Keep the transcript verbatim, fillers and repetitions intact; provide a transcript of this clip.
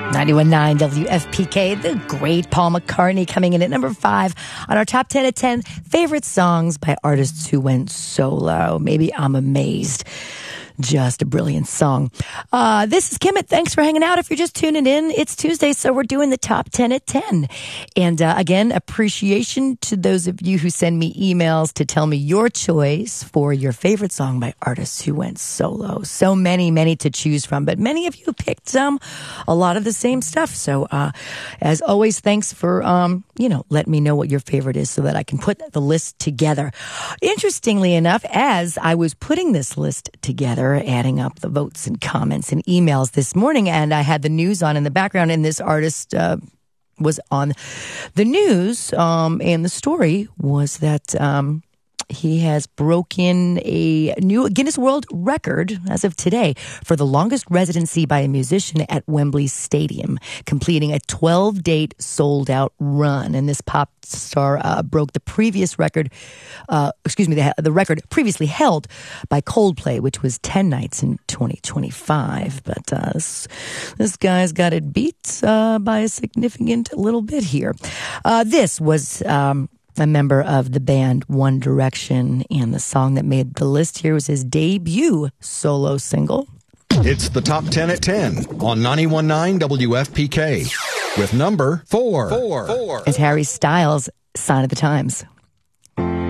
ninety-one point nine W F P K, the great Paul McCartney coming in at number five on our top ten at ten favorite songs by artists who went solo. Maybe I'm amazed. Just a brilliant song. Uh, this is Kimmit. Thanks for hanging out. If you're just tuning in, it's Tuesday, so we're doing the top ten at ten. And uh, again, appreciation to those of you who send me emails to tell me your choice for your favorite song by artists who went solo. So many, many to choose from, but many of you picked um, a lot of the same stuff. So uh, as always, thanks for, um, you know, letting me know what your favorite is so that I can put the list together. Interestingly enough, as I was putting this list together, adding up the votes and comments and emails this morning, and I had the news on in the background, and this artist uh, was on the news, um, and the story was that um, he has broken a new Guinness World Record as of today for the longest residency by a musician at Wembley Stadium, completing a twelve-date sold-out run. And this pop star uh, broke the previous record, uh, excuse me, the, the record previously held by Coldplay, which was ten nights in twenty twenty-five. But uh, this, this guy's got it beat uh, by a significant little bit here. Uh, this was Um, a member of the band One Direction, and the song that made the list here was his debut solo single. It's the top ten at ten on ninety-one point nine W F P K with number four. Four. Four. It's Harry Styles' Sign of the Times.